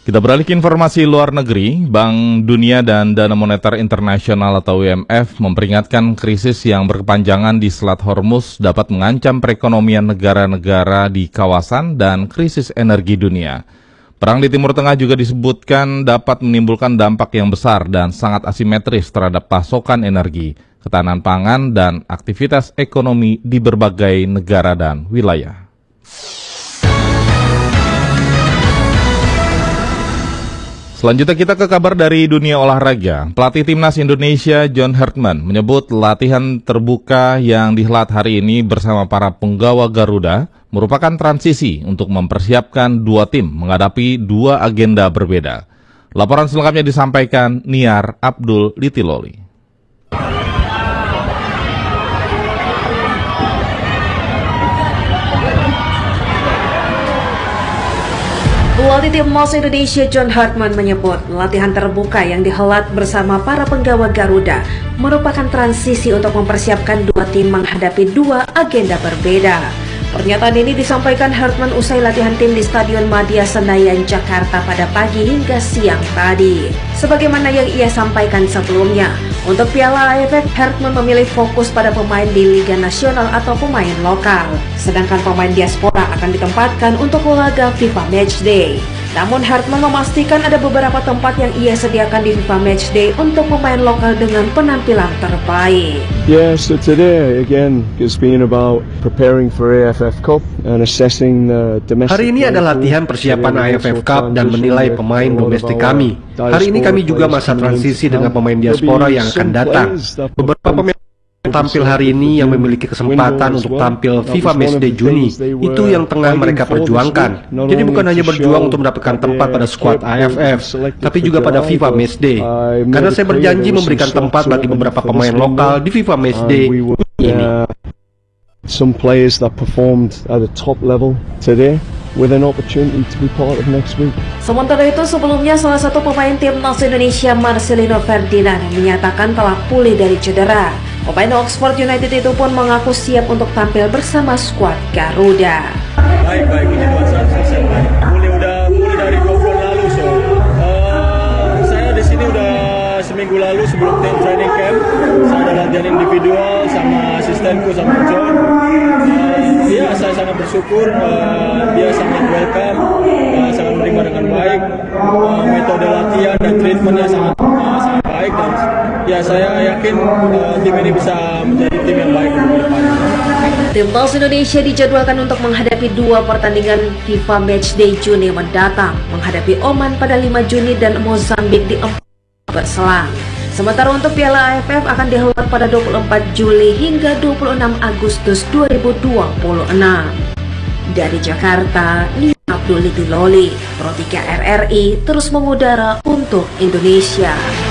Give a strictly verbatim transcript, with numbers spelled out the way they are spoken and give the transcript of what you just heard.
Kita beralih ke informasi luar negeri. Bank Dunia dan Dana Moneter Internasional atau I M F memperingatkan krisis yang berkepanjangan di Selat Hormuz dapat mengancam perekonomian negara-negara di kawasan dan krisis energi dunia. Perang di Timur Tengah juga disebutkan dapat menimbulkan dampak yang besar dan sangat asimetris terhadap pasokan energi, ketahanan pangan, dan aktivitas ekonomi di berbagai negara dan wilayah. Selanjutnya kita ke kabar dari dunia olahraga. Pelatih Timnas Indonesia John Hartman menyebut latihan terbuka yang dihelat hari ini bersama para penggawa Garuda merupakan transisi untuk mempersiapkan dua tim menghadapi dua agenda berbeda. Laporan selengkapnya disampaikan Niar Abdul Litiloli. Pelatih Timnas Indonesia John Hartman menyebut latihan terbuka yang dihelat bersama para penggawa Garuda merupakan transisi untuk mempersiapkan dua tim menghadapi dua agenda berbeda. Pernyataan ini disampaikan Hartman usai latihan tim di Stadion Madia Senayan, Jakarta pada pagi hingga siang tadi. Sebagaimana yang ia sampaikan sebelumnya, untuk Piala A F F, Hartman memilih fokus pada pemain di Liga Nasional atau pemain lokal. Sedangkan pemain diaspora akan ditempatkan untuk laga FIFA Matchday. Namun Hartman memastikan ada beberapa tempat yang ia sediakan di FIFA Matchday untuk pemain lokal dengan penampilan terbaik. Yeah, so today again it's been about preparing for A F F Cup and assessing the domestic. Hari ini adalah latihan persiapan A F F Cup dan menilai pemain domestik kami. Hari ini kami juga masa transisi dengan pemain diaspora yang akan datang. Beberapa pemain tampil hari ini yang memiliki kesempatan untuk tampil FIFA Matchday Juni, itu yang tengah mereka perjuangkan. Jadi bukan hanya berjuang untuk mendapatkan tempat pada skuad A F F, tapi juga pada FIFA Matchday. Karena saya berjanji memberikan tempat bagi beberapa pemain lokal di FIFA Matchday ini. Some players that performed at the top level today with an opportunity to be part of next week. Sementara itu sebelumnya salah satu pemain Timnas Indonesia Marcelino Ferdinand menyatakan telah pulih dari cedera. Pemain Oxford United itu pun mengaku siap untuk tampil bersama skuad Garuda. Baik, baik, ini dua persen baik. Pulih udah pulih dari dua bulan lalu, so uh, saya di sini udah seminggu lalu sebelum tim training camp. Saya ada latihan individual sama asistenku sama John. Uh, ya, saya sangat bersyukur. Uh, dia sangat welcome, uh, sangat menerima dengan baik. Uh, metode latihan dan treatmentnya sangat uh, sangat baik dan ya saya yakin uh, tim ini bisa menjadi tim yang baik ke depan. Timnas Indonesia dijadwalkan untuk menghadapi dua pertandingan FIFA Matchday Juni mendatang, menghadapi Oman pada lima Juni dan Mozambik di empat berselang. Sementara untuk Piala A F F akan dihelat pada dua puluh empat Juli hingga dua puluh enam Agustus dua ribu dua puluh enam. Dari Jakarta, Niar Abdul Litiloli, Pro tiga R R I terus mengudara untuk Indonesia.